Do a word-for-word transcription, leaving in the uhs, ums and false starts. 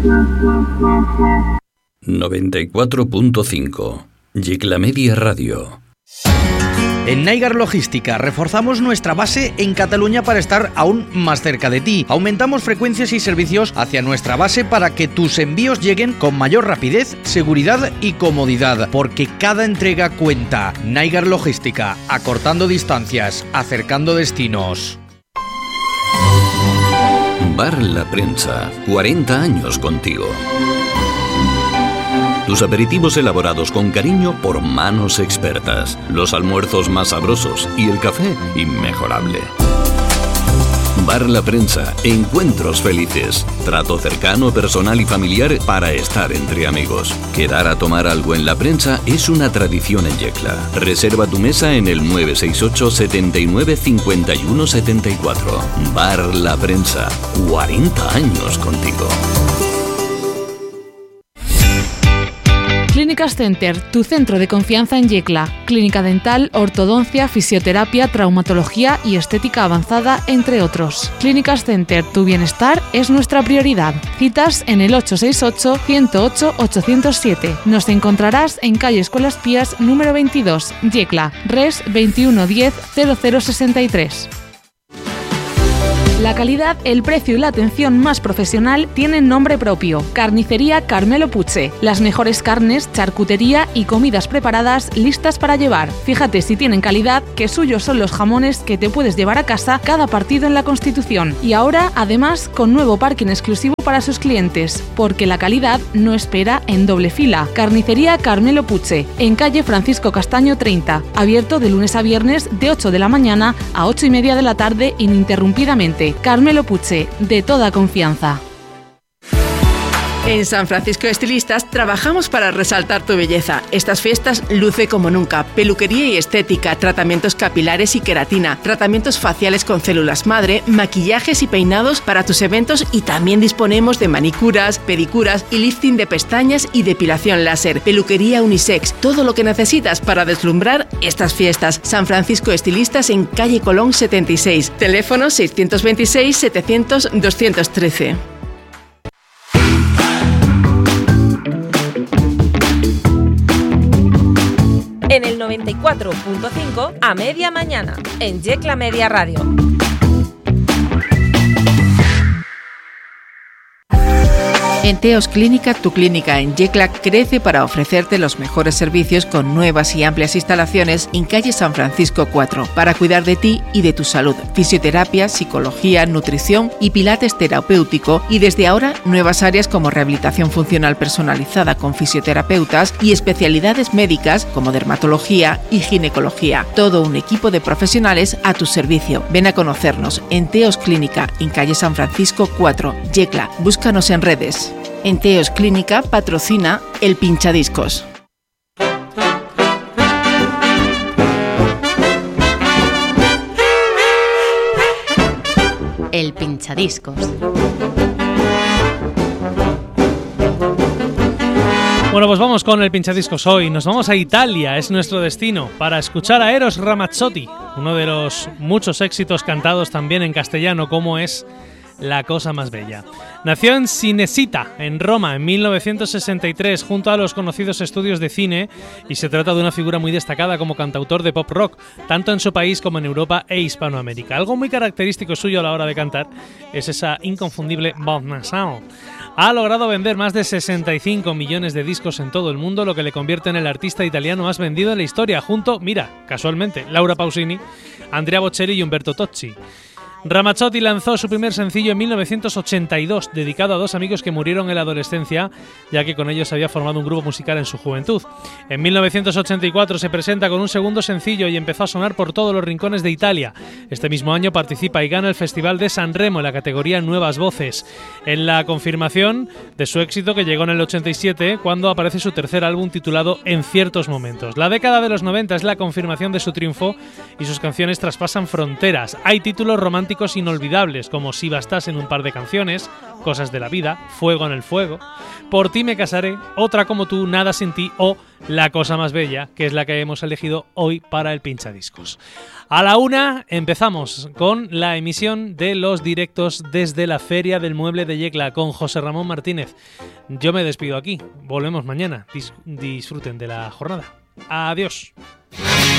noventa y cuatro punto cinco Yecla Media Radio. En Naigar Logística reforzamos nuestra base en Cataluña para estar aún más cerca de ti. Aumentamos frecuencias y servicios hacia nuestra base para que tus envíos lleguen con mayor rapidez, seguridad y comodidad, porque cada entrega cuenta. Naigar Logística, acortando distancias, acercando destinos. Bar La Prensa, cuarenta años contigo. Tus aperitivos elaborados con cariño por manos expertas, los almuerzos más sabrosos y el café inmejorable. Bar La Prensa, encuentros felices, trato cercano, personal y familiar para estar entre amigos. Quedar a tomar algo en La Prensa es una tradición en Yecla. Reserva tu mesa en el nueve seis ocho, setenta y nueve, cincuenta y uno setenta y cuatro. Bar La Prensa, cuarenta años contigo. Clínicas Center, tu centro de confianza en Yecla. Clínica dental, ortodoncia, fisioterapia, traumatología y estética avanzada, entre otros. Clínicas Center, tu bienestar es nuestra prioridad. Citas en el ocho seis ocho, ciento ocho, ochocientos siete. Nos encontrarás en calle Escuelas Pías, número veintidós, Yecla, res veintiuno diez, cero cero sesenta y tres. La calidad, el precio y la atención más profesional tienen nombre propio. Carnicería Carmelo Puche. Las mejores carnes, charcutería y comidas preparadas listas para llevar. Fíjate si tienen calidad, que suyos son los jamones que te puedes llevar a casa cada partido en la Constitución. Y ahora, además, con nuevo parking exclusivo para sus clientes, porque la calidad no espera en doble fila. Carnicería Carmelo Puche, en calle Francisco Castaño treinta. Abierto de lunes a viernes de ocho de la mañana a ocho y media de la tarde ininterrumpidamente. Carmelo Puche, de toda confianza. En San Francisco Estilistas trabajamos para resaltar tu belleza. Estas fiestas luce como nunca. Peluquería y estética, tratamientos capilares y queratina, tratamientos faciales con células madre, maquillajes y peinados para tus eventos, y también disponemos de manicuras, pedicuras y lifting de pestañas y depilación láser. Peluquería unisex, todo lo que necesitas para deslumbrar estas fiestas. San Francisco Estilistas en calle Colón setenta y seis. Teléfono seiscientos veintiséis, setecientos, doscientos trece. En el noventa y cuatro punto cinco a media mañana, en Yecla Media Radio. En Teos Clínica, tu clínica en Yecla crece para ofrecerte los mejores servicios con nuevas y amplias instalaciones en calle San Francisco cuatro, para cuidar de ti y de tu salud. Fisioterapia, psicología, nutrición y pilates terapéutico, y desde ahora nuevas áreas como rehabilitación funcional personalizada con fisioterapeutas y especialidades médicas como dermatología y ginecología. Todo un equipo de profesionales a tu servicio. Ven a conocernos en Teos Clínica en calle San Francisco cuatro, Yecla. Búscanos en redes. En Teos Clínica patrocina el Pinchadiscos. El Pinchadiscos. Bueno, pues vamos con el Pinchadiscos hoy. Nos vamos a Italia, es nuestro destino, para escuchar a Eros Ramazzotti, uno de los muchos éxitos cantados también en castellano, como es La cosa más bella. Nació en Cinecittà, en Roma, en mil novecientos sesenta y tres, junto a los conocidos estudios de cine, y se trata de una figura muy destacada como cantautor de pop rock, tanto en su país como en Europa e Hispanoamérica. Algo muy característico suyo a la hora de cantar es esa inconfundible voz nasal. Ha logrado vender más de sesenta y cinco millones de discos en todo el mundo, lo que le convierte en el artista italiano más vendido en la historia, junto, mira, casualmente, Laura Pausini, Andrea Bocelli y Umberto Tocci. Ramazzotti lanzó su primer sencillo en mil novecientos ochenta y dos, dedicado a dos amigos que murieron en la adolescencia, ya que con ellos había formado un grupo musical en su juventud. En mil novecientos ochenta y cuatro se presenta con un segundo sencillo y empezó a sonar por todos los rincones de Italia. Este mismo año participa y gana el Festival de Sanremo en la categoría Nuevas Voces, en la confirmación de su éxito que llegó en el ochenta y siete, cuando aparece su tercer álbum titulado En ciertos momentos. La década de los noventa es la confirmación de su triunfo y sus canciones traspasan fronteras. Hay títulos románticos inolvidables como Si bastasen un par de canciones, Cosas de la vida, Fuego en el fuego. Por ti me casaré, Otra como tú, Nada sin ti o La cosa más bella, que es la que hemos elegido hoy para el pinchadiscos. A la una empezamos con la emisión de los directos desde la Feria del Mueble de Yecla con José Ramón Martínez. Yo me despido aquí, volvemos mañana. Dis- disfruten de la jornada. Adiós.